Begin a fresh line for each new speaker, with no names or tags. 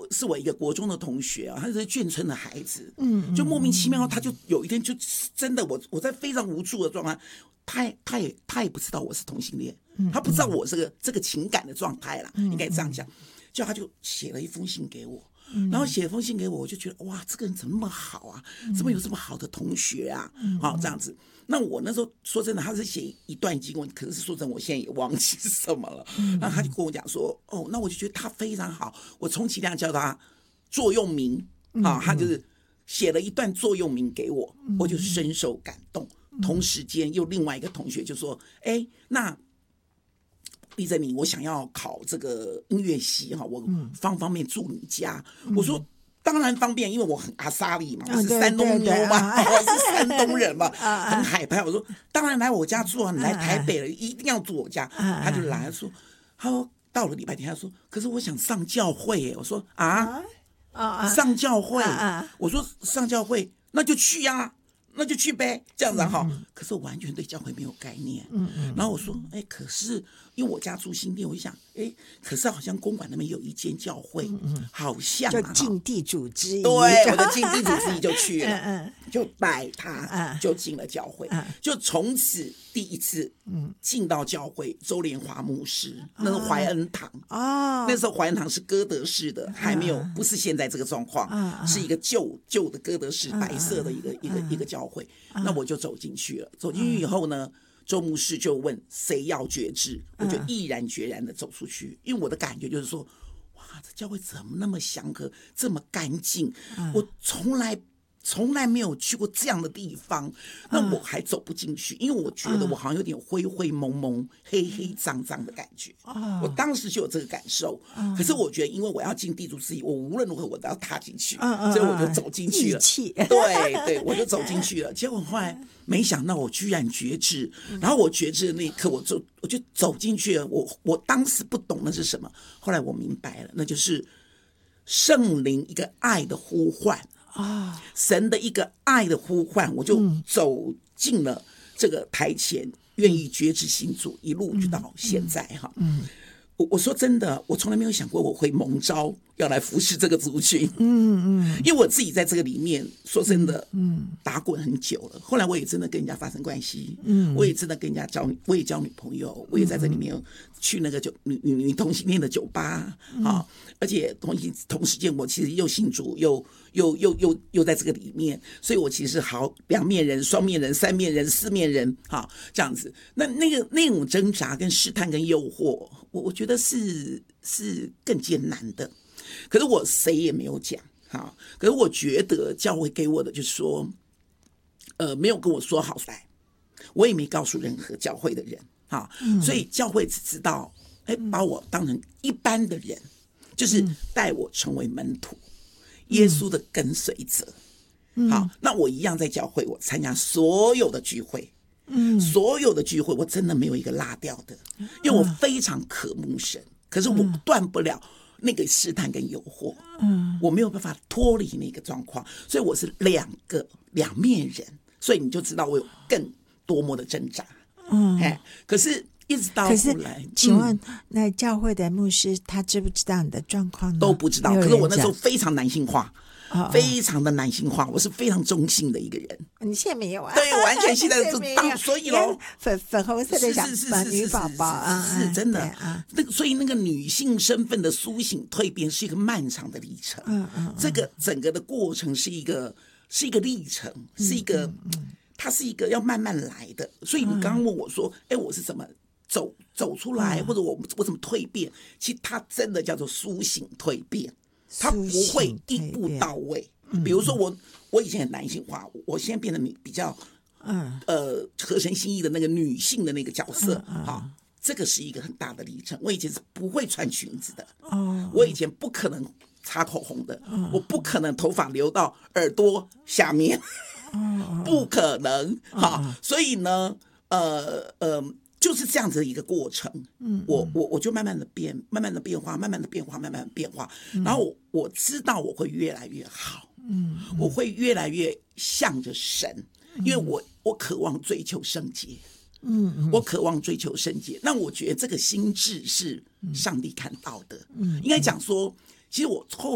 是我一个国中的同学啊，他是眷村的孩子，就莫名其妙，他就有一天就真的我在非常无助的状态，他也不知道我是同性恋，他不知道我这个情感的状态啦，应该这样讲，就他就写了一封信给我。然后写一封信给我，我就觉得哇，这个人怎么那么好啊？怎么有这么好的同学啊？这样子。那我那时候说真的，他是写一段经文，可是说真的，我现在也忘记是什么了。那他就跟我讲说，那我就觉得他非常好，我充其量叫他座右铭他就是写了一段座右铭给我，我就深受感动。同时间又另外一个同学就说，那丽珍你，我想要考这个音乐系我方便住你家？我说当然方便，因为我很阿莎力嘛，我是山东妞嘛，我是山东人嘛，很海派。我说当然来我家住啊，你来台北了一定要住我家。他就来说，他说到了礼拜天，他说可是我想上教会耶。我说上教会？我说上教会那就去呀。那就去呗，这样子哈。可是我完全对教会没有概念。然后我说，可是因为我家住新店，我就想，可是好像公馆那边有一间教会，好像
就尽地主之谊。
对，我的尽地主之谊就去了，就带他就进了教会，就从此第一次进到教会。周连华牧师，那是怀恩堂那时候怀恩堂是哥德式的，还没有不是现在这个状况，是一个旧的哥德式白色的一个教会。那我就走进去了，走进去以后呢，周牧师就问谁要决志，我就毅然决然的走出去，因为我的感觉就是说，哇，这教会怎么那么祥和，这么干净，我从来没有去过这样的地方，那我还走不进去，因为我觉得我好像有点灰灰蒙蒙、黑黑脏脏的感觉。我当时就有这个感受，可是我觉得，因为我要进地主之谊，我无论如何我都要踏进去，所以我就走进去了。对，我就走进去了。结果后来没想到，我居然决志，然后我决志的那一刻，我就走进去了。我当时不懂那是什么，后来我明白了，那就是圣灵一个爱的呼唤。神的一个爱的呼唤，我就走进了这个台前，愿意决志信主，一路就到现在我说真的，我从来没有想过我会蒙召要来服侍这个族群，因为我自己在这个里面，说真的，打滚很久了。后来我也真的跟人家发生关系，我也真的跟人家我也交女朋友，我也在这里面去那个女同性恋的酒吧而且同时间我其实又信主，又在这个里面，所以我其实是好两面人、双面人、三面人、四面人这样子。那种挣扎跟试探跟诱惑，我觉得是更艰难的。可是我谁也没有讲可是我觉得教会给我的就是说没有跟我说好来，我也没告诉任何教会的人所以教会只知道把我当成一般的人，就是带我成为门徒，耶稣的跟随者。那我一样在教会，我参加所有的聚会，所有的聚会我真的没有一个落掉的，因为我非常渴慕神，可是我断不了那个试探跟诱惑，我没有办法脱离那个状况，所以我是两面人，所以你就知道我有更多么的挣扎。可是一直到后来，
请问那教会的牧师他知不知道你的状况呢？
都不知道。可是我那时候非常男性化，非常的男性化，我是非常中性的一个人。
你现在没有
对，完全现在就所以咯，
粉红色的小女宝宝
是真的所以那个女性身份的苏醒蜕变是一个漫长的历程。这个整个的过程是一个历程，是一个它是一个要慢慢来的。所以你刚刚问我说我是怎么走出来，或者我怎么蜕变，其实它真的叫做苏醒蜕变，它不会一步到位。比如说我以前很男性化，我现在变得比较合神心意的那个女性的那个角色这个是一个很大的历程。我以前是不会穿裙子的，我以前不可能擦口红的，我不可能头发留到耳朵下面，不可能所以呢就是这样子的一个过程。我就慢慢的变，慢慢的变化，慢慢的变化，慢慢的变化。然后我知道我会越来越好，我会越来越向着神，因为我渴望追求圣洁。我渴望追求圣洁。那我觉得这个心智是上帝看到的。应该讲说，其实我后